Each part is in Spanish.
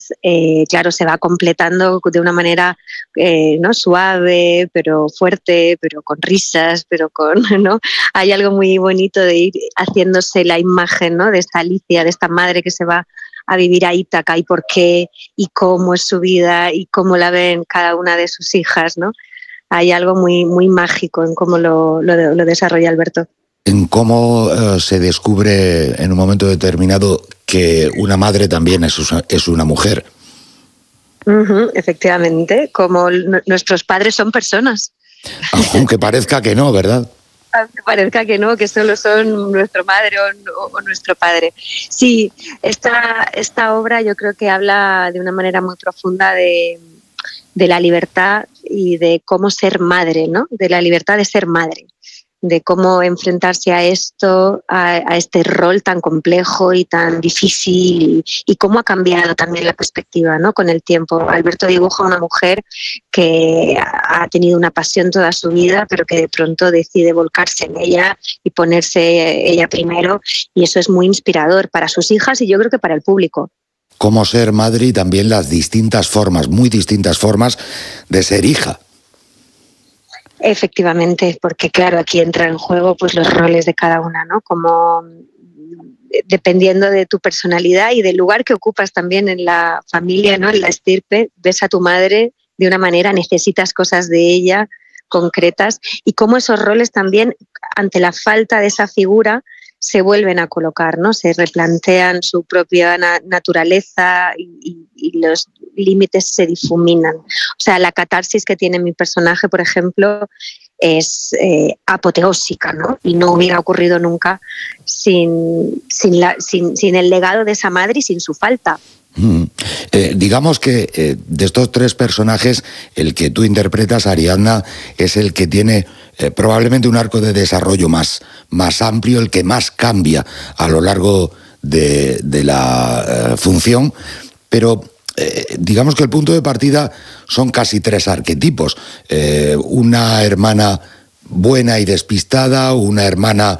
claro, se va completando de una manera ¿no? suave, pero fuerte, pero con risas, pero con, ¿no? Hay algo muy bonito de ir haciéndose la imagen, ¿no? de esta Alicia, de esta madre que se va a vivir a Ítaca y por qué y cómo es su vida y cómo la ven cada una de sus hijas, ¿no? Hay algo muy, muy mágico en cómo lo desarrolla Alberto. En cómo se descubre en un momento determinado que una madre también es una mujer. Efectivamente, como nuestros padres son personas. Aunque parezca que no, ¿verdad? Aunque parezca que no, que solo son nuestra madre o nuestro padre. Sí, esta obra yo creo que habla de una manera muy profunda de la libertad y de cómo ser madre, ¿no? De la libertad de ser madre, de cómo enfrentarse a esto, a este rol tan complejo y tan difícil y cómo ha cambiado también la perspectiva, ¿no? con el tiempo. Alberto dibuja a una mujer que ha tenido una pasión toda su vida, pero que de pronto decide volcarse en ella y ponerse ella primero, y eso es muy inspirador para sus hijas y yo creo que para el público. Cómo ser madre y también las distintas formas, muy distintas formas de ser hija. Efectivamente, porque claro, aquí entra en juego pues los roles de cada una, ¿no? Como dependiendo de tu personalidad y del lugar que ocupas también en la familia, ¿no? En la estirpe, ves a tu madre de una manera, necesitas cosas de ella concretas y cómo esos roles también, ante la falta de esa figura, se vuelven a colocar, ¿no? Se replantean su propia naturaleza y los límites se difuminan. O sea, la catarsis que tiene mi personaje, por ejemplo, es apoteósica, ¿no? Y no hubiera ocurrido nunca sin el legado de esa madre y sin su falta. Digamos que de estos tres personajes, el que tú interpretas, Ariadna, es el que tiene probablemente un arco de desarrollo más amplio, el que más cambia a lo largo de la función, pero digamos que el punto de partida son casi tres arquetipos. Una hermana buena y despistada, una hermana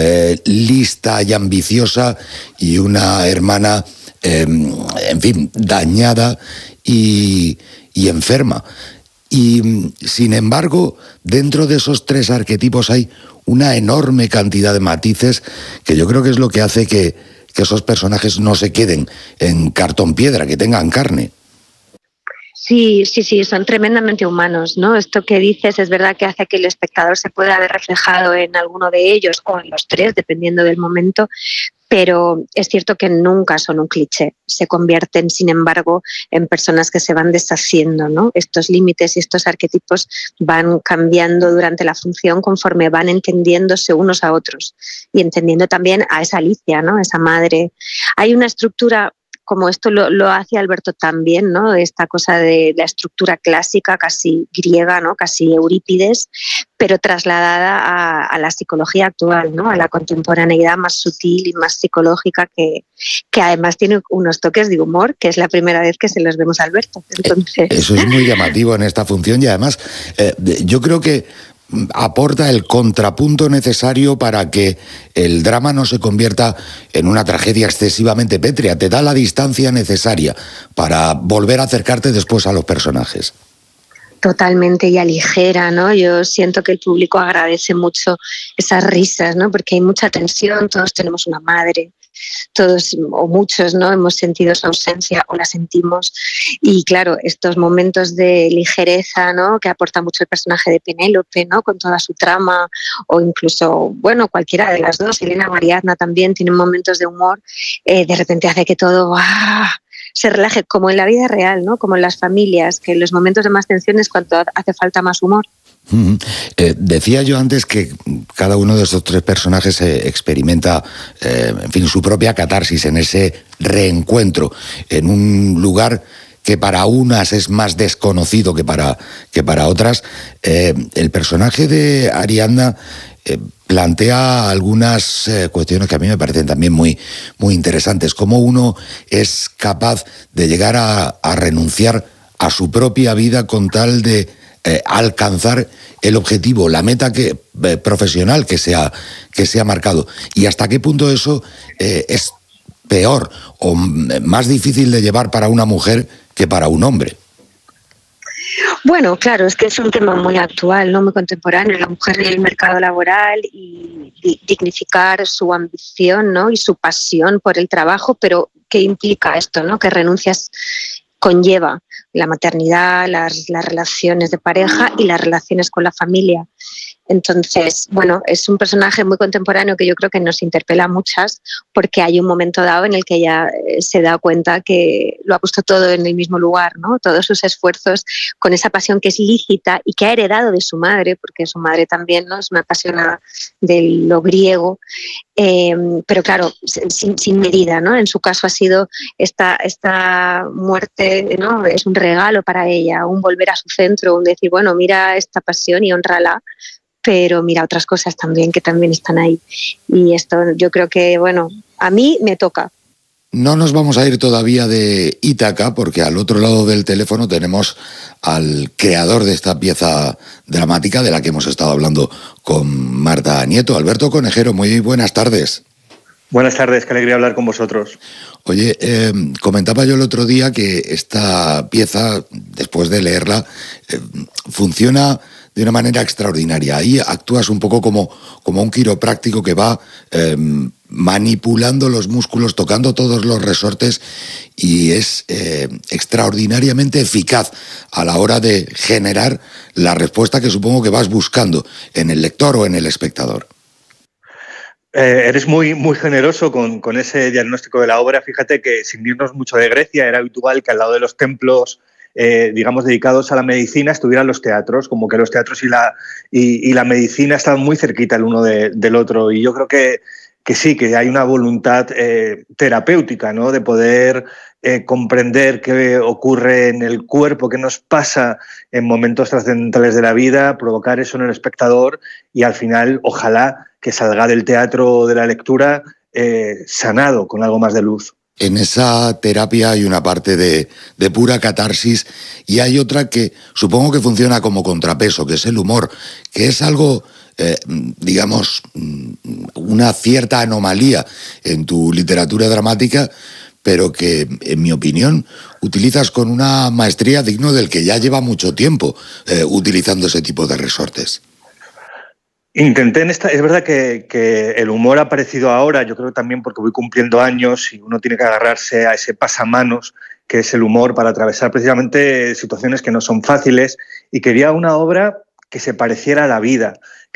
lista y ambiciosa y una hermana en fin, dañada y enferma. Y sin embargo, dentro de esos tres arquetipos hay una enorme cantidad de matices que yo creo que es lo que hace que esos personajes no se queden en cartón piedra, que tengan carne. Sí, son tremendamente humanos, ¿no? Esto que dices es verdad que hace que el espectador se pueda ver reflejado en alguno de ellos o en los tres, dependiendo del momento, pero es cierto que nunca son un cliché, se convierten, sin embargo, en personas que se van deshaciendo, ¿no? Estos límites y estos arquetipos van cambiando durante la función conforme van entendiéndose unos a otros y entendiendo también a esa Alicia, ¿no? Esa madre. Hay una estructura, como esto lo hace Alberto también, ¿no? Esta cosa de la estructura clásica, casi griega, ¿no? Casi Eurípides, pero trasladada a la psicología actual, ¿no? A la contemporaneidad más sutil y más psicológica, que además tiene unos toques de humor, que es la primera vez que se los vemos a Alberto. Entonces... Eso es muy llamativo en esta función y además yo creo que aporta el contrapunto necesario para que el drama no se convierta en una tragedia excesivamente pétrea. Te da la distancia necesaria para volver a acercarte después a los personajes. Totalmente, y aligera, ¿no? Yo siento que el público agradece mucho esas risas, ¿no? Porque hay mucha tensión, todos tenemos una madre, todos o muchos, ¿no? Hemos sentido su ausencia o la sentimos, y claro, estos momentos de ligereza, ¿no? Que aporta mucho el personaje de Penélope, ¿no? Con toda su trama, o incluso, bueno, cualquiera de las dos, Elena o Ariadna también tienen momentos de humor, de repente hace que todo se relaje, como en la vida real, ¿no? Como en las familias, que en los momentos de más tensión es cuando hace falta más humor. Decía yo antes que cada uno de estos tres personajes experimenta, en fin, su propia catarsis en ese reencuentro en un lugar que para unas es más desconocido que para otras. El personaje de Ariadna plantea algunas cuestiones que a mí me parecen también muy, muy interesantes. Cómo uno es capaz de llegar a renunciar a su propia vida con tal de alcanzar el objetivo, la meta profesional que se ha marcado. Y hasta qué punto eso es peor o más difícil de llevar para una mujer que para un hombre? Bueno, claro, es que es un tema muy actual, ¿no? Muy contemporáneo, la mujer y el mercado laboral y dignificar su ambición, ¿no? Y su pasión por el trabajo, pero ¿qué implica esto, ¿no? ¿Qué renuncias conlleva la maternidad, las relaciones de pareja y las relaciones con la familia? Entonces, bueno, es un personaje muy contemporáneo que yo creo que nos interpela a muchas, porque hay un momento dado en el que ella se da cuenta que lo ha puesto todo en el mismo lugar, ¿no? Todos sus esfuerzos con esa pasión que es lícita y que ha heredado de su madre, porque su madre también, ¿no?, es una apasionada de lo griego, pero claro, sin medida, ¿no? En su caso ha sido esta muerte, ¿no?, es un regalo para ella, un volver a su centro, un decir, bueno, mira esta pasión y honrala, pero mira otras cosas también que también están ahí. Y esto yo creo que, bueno, a mí me toca. No nos vamos a ir todavía de Ítaca, porque al otro lado del teléfono tenemos al creador de esta pieza dramática de la que hemos estado hablando con Marta Nieto. Alberto Conejero, muy buenas tardes. Buenas tardes, qué alegría hablar con vosotros. Oye, comentaba yo el otro día que esta pieza, después de leerla, funciona de una manera extraordinaria. Ahí actúas un poco como un quiropráctico que va manipulando los músculos, tocando todos los resortes, y es extraordinariamente eficaz a la hora de generar la respuesta que supongo que vas buscando en el lector o en el espectador. Eres muy generoso con ese diagnóstico de la obra. Fíjate que, sin irnos mucho de Grecia, era habitual que al lado de los templos, digamos, dedicados a la medicina, estuvieran los teatros, como que los teatros y la medicina estaban muy cerquita el uno del otro. Y yo creo que sí, que hay una voluntad terapéutica, ¿no?, de poder comprender qué ocurre en el cuerpo, qué nos pasa en momentos trascendentales de la vida, provocar eso en el espectador y al final, ojalá, que salga del teatro o de la lectura sanado, con algo más de luz. En esa terapia hay una parte de pura catarsis y hay otra que supongo que funciona como contrapeso, que es el humor, que es algo, digamos, una cierta anomalía en tu literatura dramática, pero que, en mi opinión, utilizas con una maestría digno del que ya lleva mucho tiempo utilizando ese tipo de resortes. Intenté es verdad que el humor ha aparecido ahora, yo creo también porque voy cumpliendo años y uno tiene que agarrarse a ese pasamanos que es el humor para atravesar precisamente situaciones que no son fáciles, y quería una obra que se pareciera a la vida,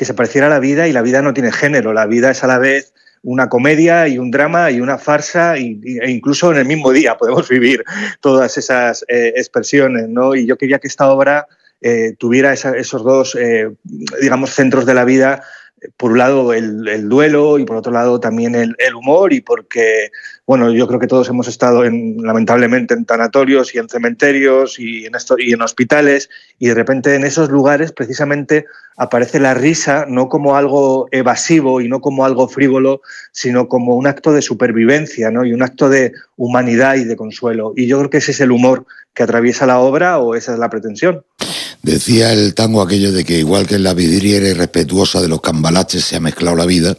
y la vida no tiene género, la vida es a la vez una comedia y un drama y una farsa e incluso en el mismo día podemos vivir todas esas expresiones, ¿no? Y yo quería que esta obra tuviera esos dos, digamos, centros de la vida. Por un lado el duelo y por otro lado también el humor, y porque, bueno, yo creo que todos hemos estado lamentablemente en tanatorios y en cementerios y en hospitales, y de repente en esos lugares precisamente aparece la risa no como algo evasivo y no como algo frívolo, sino como un acto de supervivencia, ¿no?, y un acto de humanidad y de consuelo. Y yo creo que ese es el humor que atraviesa la obra, o esa es la pretensión. Decía el tango aquello de que igual que en la vidriera irrespetuosa de los cambalaches se ha mezclado la vida,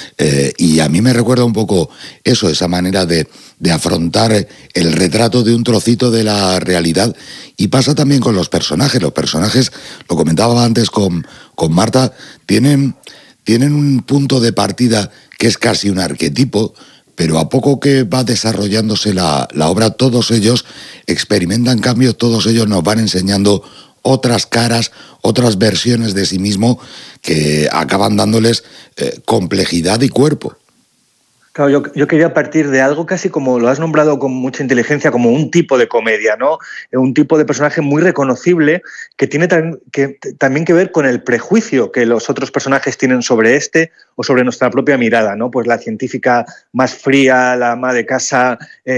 y a mí me recuerda un poco eso, esa manera de afrontar el retrato de un trocito de la realidad, y pasa también con los personajes. Los personajes, lo comentaba antes con Marta, tienen un punto de partida que es casi un arquetipo, pero a poco que va desarrollándose la obra, todos ellos experimentan cambios, todos ellos nos van enseñando otras caras, otras versiones de sí mismo que acaban dándoles complejidad y cuerpo. Claro, yo quería partir de algo casi como lo has nombrado con mucha inteligencia, como un tipo de comedia, ¿no? Un tipo de personaje muy reconocible que tiene también que ver con el prejuicio que los otros personajes tienen sobre este o sobre nuestra propia mirada, ¿no? Pues la científica más fría, la ama de casa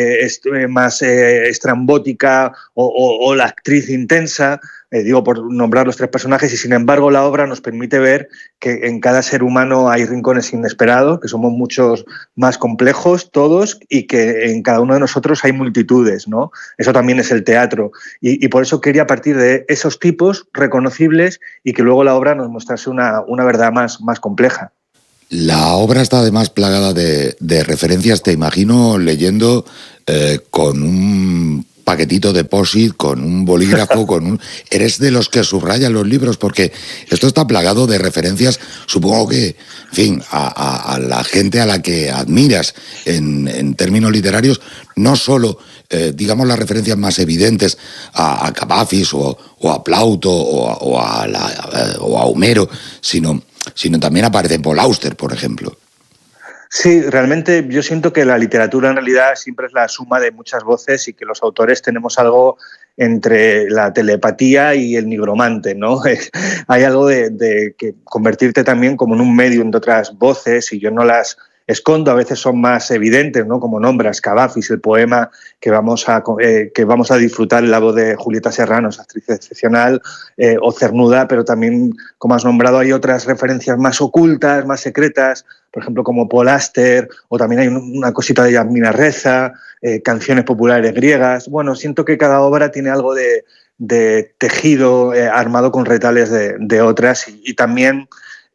más estrambótica o la actriz intensa. Digo, por nombrar los tres personajes, y sin embargo la obra nos permite ver que en cada ser humano hay rincones inesperados, que somos muchos más complejos todos, y que en cada uno de nosotros hay multitudes, ¿no? Eso también es el teatro, y por eso quería partir de esos tipos reconocibles y que luego la obra nos mostrase una verdad más compleja. La obra está además plagada de referencias. Te imagino leyendo con un paquetito de POSIT, con un bolígrafo, Eres de los que subrayan los libros, porque esto está plagado de referencias, supongo que, en fin, a la gente a la que admiras en términos literarios, no solo, digamos, las referencias más evidentes a Cavafis o a Plauto o a Homero, sino también aparece Paul Auster, por ejemplo. Sí, realmente yo siento que la literatura en realidad siempre es la suma de muchas voces y que los autores tenemos algo entre la telepatía y el nigromante, ¿no? Hay algo de que convertirte también como en un medium de otras voces, y yo no las escondo, a veces son más evidentes, ¿no? Como nombras Cavafis, el poema que vamos a disfrutar en la voz de Julieta Serrano, esa actriz excepcional, o Cernuda, pero también, como has nombrado, hay otras referencias más ocultas, más secretas, por ejemplo, como Paul Auster, o también hay una cosita de Yasmina Reza, canciones populares griegas. Bueno, siento que cada obra tiene algo de tejido armado con retales de otras, y también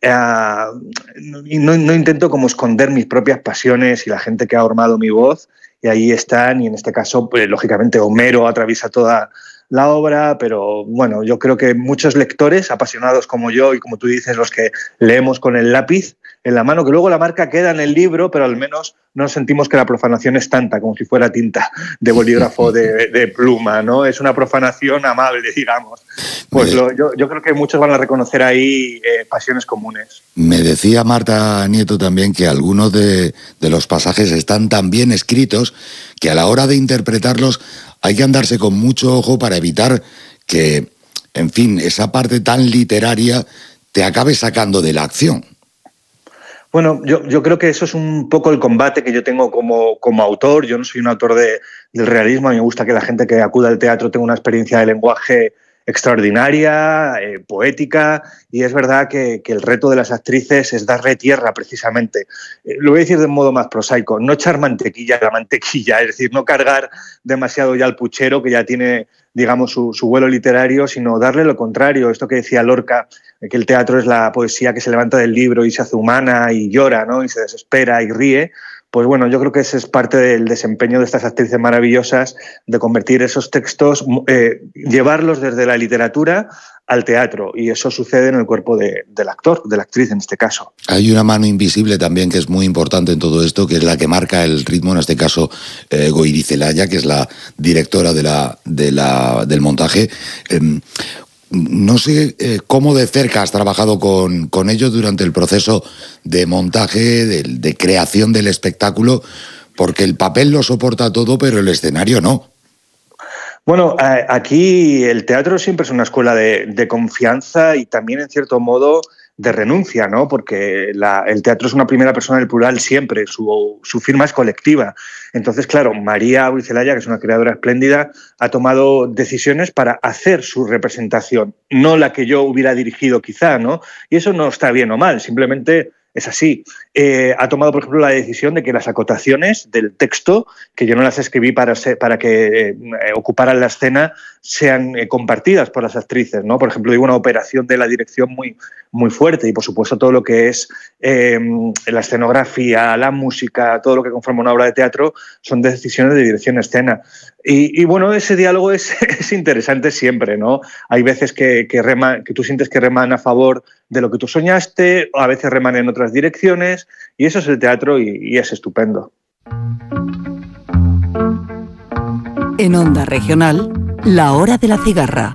no intento como esconder mis propias pasiones y la gente que ha formado mi voz, y ahí están, y en este caso, pues, lógicamente, Homero atraviesa toda la obra, pero bueno, yo creo que muchos lectores apasionados como yo y como tú dices, los que leemos con el lápiz en la mano, que luego la marca queda en el libro, pero al menos no sentimos que la profanación es tanta, como si fuera tinta de bolígrafo de pluma, ¿no? Es una profanación amable, digamos. Pues yo creo que muchos van a reconocer ahí pasiones comunes. Me decía Marta Nieto también que algunos de los pasajes están tan bien escritos que a la hora de interpretarlos hay que andarse con mucho ojo para evitar que, en fin, esa parte tan literaria te acabe sacando de la acción. Bueno, yo creo que eso es un poco el combate que yo tengo como autor. Yo no soy un autor del realismo. A mí me gusta que la gente que acuda al teatro tenga una experiencia de lenguaje extraordinaria, poética, y es verdad que el reto de las actrices es darle tierra, precisamente. Lo voy a decir de un modo más prosaico, no echar mantequilla a la mantequilla, es decir, no cargar demasiado ya al puchero, que ya tiene, digamos, su vuelo literario, sino darle lo contrario, esto que decía Lorca, que el teatro es la poesía que se levanta del libro y se hace humana y llora, ¿no? Y se desespera y ríe. Pues bueno, yo creo que ese es parte del desempeño de estas actrices maravillosas, de convertir esos textos, llevarlos desde la literatura al teatro, y eso sucede en el cuerpo del actor, de la actriz en este caso. Hay una mano invisible también que es muy importante en todo esto, que es la que marca el ritmo, en este caso Goirizelaya, que es la directora del montaje. No sé cómo de cerca has trabajado con ellos durante el proceso de montaje, de creación del espectáculo, porque el papel lo soporta todo, pero el escenario no. Bueno, aquí el teatro siempre es una escuela de confianza y también, en cierto modo, de renuncia, ¿no? Porque el teatro es una primera persona del plural siempre, su firma es colectiva. Entonces, claro, María Goirizelaya, que es una creadora espléndida, ha tomado decisiones para hacer su representación, no la que yo hubiera dirigido quizá, ¿no? Y eso no está bien o mal, simplemente es así. Ha tomado, por ejemplo, la decisión de que las acotaciones del texto, que yo no las escribí para que ocuparan la escena, sean compartidas por las actrices, ¿no? Por ejemplo, digo, una operación de la dirección muy, muy fuerte, y por supuesto todo lo que es la escenografía, la música, todo lo que conforma una obra de teatro son decisiones de dirección de escena. Y bueno, ese diálogo es interesante siempre, ¿no? Hay veces que tú sientes que reman a favor de lo que tú soñaste, o a veces reman en otras direcciones, y eso es el teatro, y es estupendo. En Onda Regional, La Hora de la Cigarra.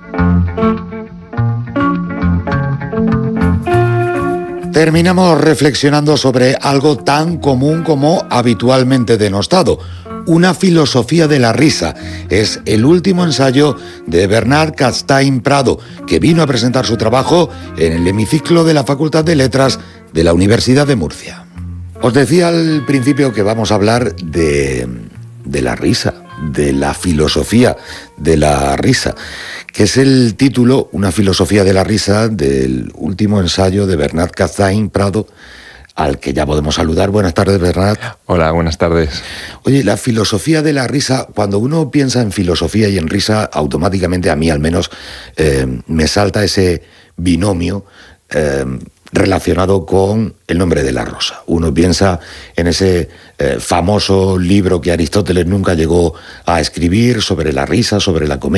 Terminamos reflexionando sobre algo tan común como habitualmente denostado: una filosofía de la risa. Es el último ensayo de Bernard Castaing Prado, que vino a presentar su trabajo en el hemiciclo de la Facultad de Letras de la Universidad de Murcia. Os decía al principio que vamos a hablar de la risa, de la filosofía de la risa, que es el título, Una filosofía de la risa, del último ensayo de Bernard Castaing Prado, al que ya podemos saludar. Buenas tardes, Bernard. Hola, buenas tardes. Oye, la filosofía de la risa, cuando uno piensa en filosofía y en risa, automáticamente, a mí al menos, me salta ese binomio, relacionado con el nombre de la rosa. Uno piensa en ese famoso libro que Aristóteles nunca llegó a escribir sobre la risa, sobre la comedia,